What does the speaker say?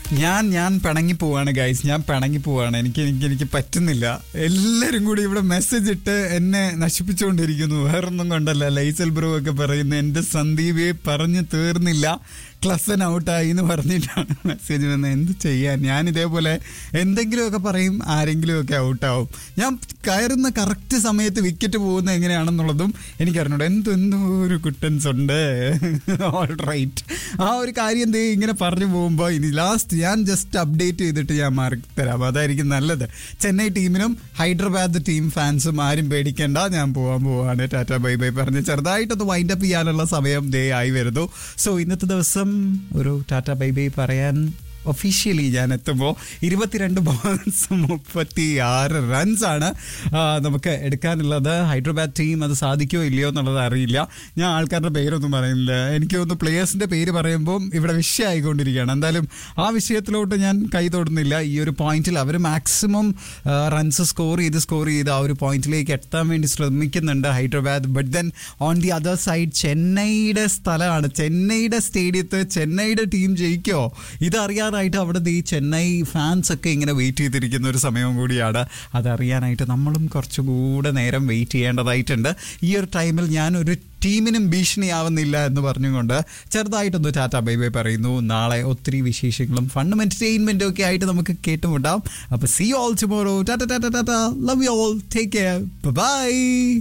ഞാൻ പിണങ്ങി പോവാണ് ഗൈസ്. ഞാൻ പിണങ്ങി പോവാണ്. എനിക്ക് പറ്റുന്നില്ല. എല്ലാരും കൂടി ഇവിടെ മെസ്സേജ് ഇട്ട് എന്നെ നശിപ്പിച്ചുകൊണ്ടിരിക്കുന്നു. വേറൊന്നും കൊണ്ടല്ല. ലൈസൽ ബ്രോ ഒക്കെ പറയുന്നു എന്റെ സന്ദീപെ പറഞ്ഞു തീർന്നില്ല, ക്ലസൻ ഔട്ടായി എന്ന് പറഞ്ഞിട്ടാണ് മെസ്സേജ് വന്നത്. എന്ത് ചെയ്യാൻ, ഞാൻ ഇതേപോലെ എന്തെങ്കിലുമൊക്കെ പറയും, ആരെങ്കിലുമൊക്കെ ഔട്ടാവും. ഞാൻ കയറുന്ന കറക്റ്റ് സമയത്ത് വിക്കറ്റ് പോകുന്നത് എങ്ങനെയാണെന്നുള്ളതും എനിക്കറിഞ്ഞൂടെ. എന്തോ ഒരു കുട്ടൻസ് ഉണ്ട്. ഓൾ റൈറ്റ്, ആ ഒരു കാര്യം ദേ ഇങ്ങനെ പറഞ്ഞു പോകുമ്പോൾ ഇനി ലാസ്റ്റ് ഞാൻ ജസ്റ്റ് അപ്ഡേറ്റ് ചെയ്തിട്ട് ഞാൻ മാറി തരാം. അതായിരിക്കും നല്ലത്. ചെന്നൈ ടീമിനും ഹൈദരാബാദ് ടീം ഫാൻസും ആരും പേടിക്കേണ്ട, ഞാൻ പോവാണ്. ടാറ്റ ബൈ ബൈ പറഞ്ഞ് ചെറുതായിട്ടൊന്ന് വൈൻഡപ്പ് ചെയ്യാനുള്ള സമയം ദേ ആയി വരുന്നു. സോ ഇന്നത്തെ ദിവസം ഒരു ടാറ്റ ബൈ ബൈ പറയാൻ ഒഫീഷ്യലി ഞാൻ എത്തുമ്പോൾ 22 ബോൾസ് 36 റൺസാണ് നമുക്ക് എടുക്കാനുള്ളത്. ഹൈദരാബാദ് ടീം അത് സാധിക്കുമോ ഇല്ലയോ എന്നുള്ളത് അറിയില്ല. ഞാൻ ആൾക്കാരുടെ പേരൊന്നും പറയുന്നില്ല. എനിക്ക് തോന്നുന്നു പ്ലേയേഴ്സിൻ്റെ പേര് പറയുമ്പോൾ ഇവിടെ വിഷയമായിക്കൊണ്ടിരിക്കുകയാണ്. എന്തായാലും ആ വിഷയത്തിലോട്ട് ഞാൻ കൈ തൊടുന്നില്ല. ഈ ഒരു പോയിന്റിൽ അവർ മാക്സിമം റൺസ് സ്കോർ ചെയ്ത് ആ ഒരു പോയിന്റിലേക്ക് എത്താൻ വേണ്ടി ശ്രമിക്കുന്നുണ്ട് Hyderabad. But then on the other side ചെന്നൈയുടെ സ്ഥലമാണ്, ചെന്നൈയുടെ സ്റ്റേഡിയത്ത് ചെന്നൈയുടെ ടീം ജയിക്കോ ഇതറിയാൻ അവിടെ ഈ ചെന്നൈ ഫാൻസ് ഒക്കെ ഇങ്ങനെ വെയിറ്റ് ചെയ്തിരിക്കുന്ന ഒരു സമയം കൂടിയാണ്. അതറിയാനായിട്ട് നമ്മളും കുറച്ചുകൂടെ നേരം വെയിറ്റ് ചെയ്യേണ്ടതായിട്ടുണ്ട്. ഈ ഒരു ടൈമിൽ ഞാൻ ഒരു ടീമിനും ഭീഷണിയാവുന്നില്ല എന്ന് പറഞ്ഞുകൊണ്ട് ചെറുതായിട്ടൊന്ന് ടാറ്റ ബൈ ബൈ പറയുന്നു. നാളെ ഒത്തിരി വിശേഷങ്ങളും ഫണ്ണും എന്റർടൈൻമെന്റും ഒക്കെ ആയിട്ട് നമുക്ക് കേട്ടുമുട്ടാം. അപ്പോൾ see all tomorrow. Tata Tata Tata. Love you all. Take care. By.